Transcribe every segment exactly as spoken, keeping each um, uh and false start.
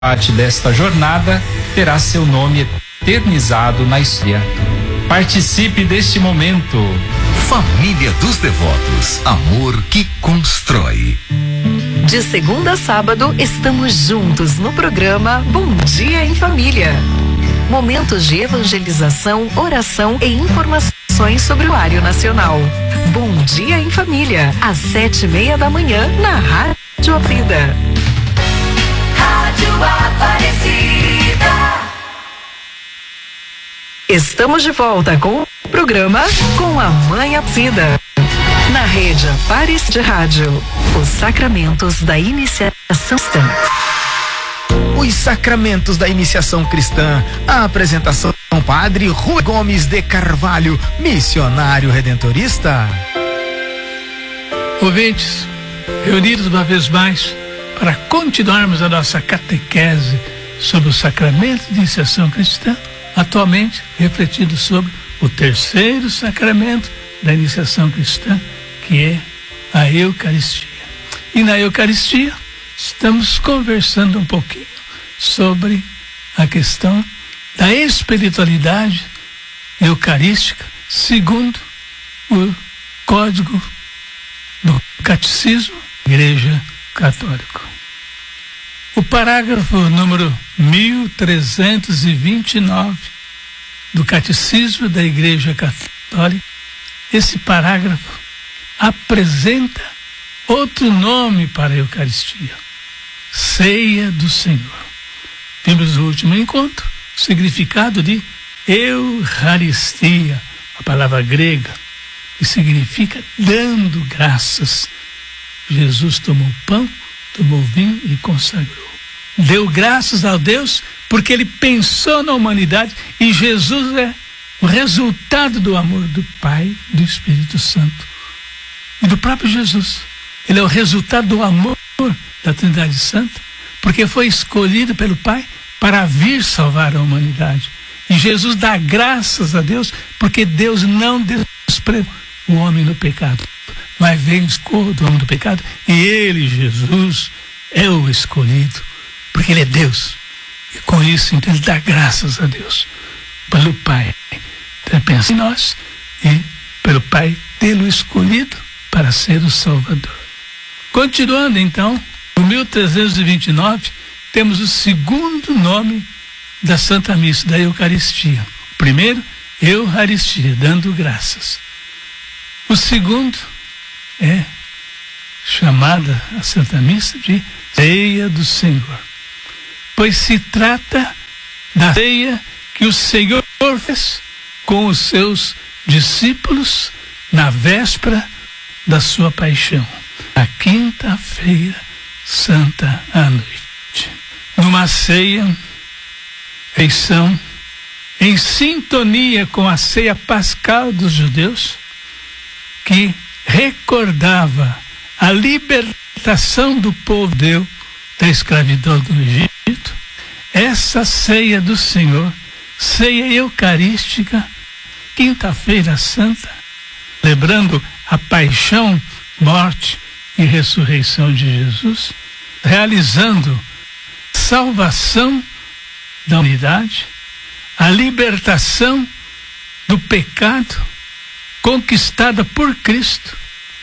parte desta jornada terá seu nome eternizado na história. Participe deste momento. Família dos Devotos, amor que constrói. De segunda a sábado, estamos juntos no programa Bom Dia em Família. Momentos de evangelização, oração e informações sobre o horário nacional. Bom Dia em Família, às sete e meia da manhã, na Rádio Vida. Rádio Aparecida. Estamos de volta com o programa Com a Mãe Aparecida. Na rede Aparecida de Rádio, os sacramentos da iniciação cristã. Os sacramentos da iniciação cristã. A apresentação do Padre Rui Gomes de Carvalho, missionário redentorista. Ouvintes, reunidos uma vez mais para continuarmos a nossa catequese sobre os sacramentos de iniciação cristã, atualmente refletindo sobre o terceiro sacramento da iniciação cristã, que é a Eucaristia. E na Eucaristia estamos conversando um pouquinho sobre a questão da espiritualidade eucarística segundo o Código do Catecismo da Igreja Católica. O parágrafo número mil trezentos e vinte e nove do Catecismo da Igreja Católica, esse parágrafo apresenta outro nome para a Eucaristia: Ceia do Senhor. Vimos no último encontro o significado de Eucaristia, a palavra grega, que significa dando graças. Jesus tomou pão, tomou vinho e consagrou. Deu graças a Deus porque ele pensou na humanidade, e Jesus é o resultado do amor do Pai, do Espírito Santo e do próprio Jesus. Ele é o resultado do amor da Trindade Santa, porque foi escolhido pelo Pai para vir salvar a humanidade. E Jesus dá graças a Deus porque Deus não desprezou o homem no pecado, mas veio em socorro do homem do pecado, e ele, Jesus, é o escolhido, porque ele é Deus. E com isso, então, ele dá graças a Deus pelo Pai ter pensado em nós e pelo Pai tê-lo escolhido para ser o Salvador. Continuando, então, no mil trezentos e vinte e nove, temos o segundo nome da Santa Missa, da Eucaristia. O primeiro, Eucaristia, dando graças. O segundo é chamada a Santa Missa de Ceia do Senhor, pois se trata da ceia que o Senhor fez com os seus discípulos na véspera da sua paixão, na quinta-feira santa à noite. Numa ceia, feição em sintonia com a ceia pascal dos judeus, que recordava a libertação do povo judeu da escravidão do Egito. Essa ceia do Senhor, ceia eucarística, quinta-feira santa, lembrando a paixão, morte e ressurreição de Jesus, realizando salvação da humanidade, a libertação do pecado conquistada por Cristo,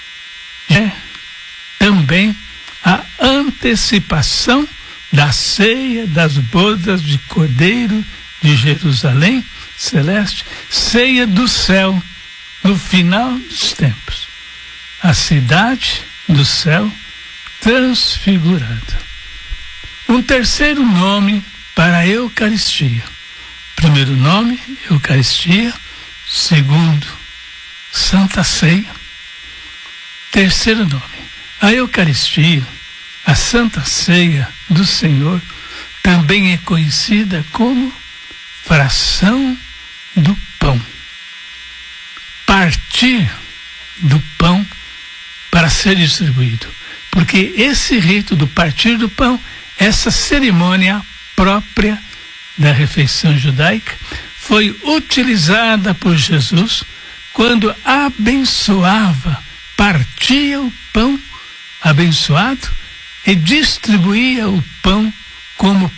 é também a antecipação da ceia das bodas de Cordeiro de Jerusalém celeste, ceia do céu no final dos tempos, a cidade do céu transfigurada. Um terceiro nome para a Eucaristia. Primeiro nome, Eucaristia. Segundo, Santa Ceia. Terceiro nome, a Eucaristia, a Santa Ceia do Senhor, também é conhecida como fração do pão. Partir do pão para ser distribuído. Porque esse rito do partir do pão, essa cerimônia própria da refeição judaica, foi utilizada por Jesus quando abençoava, partia o pão abençoado e distribuía o pão como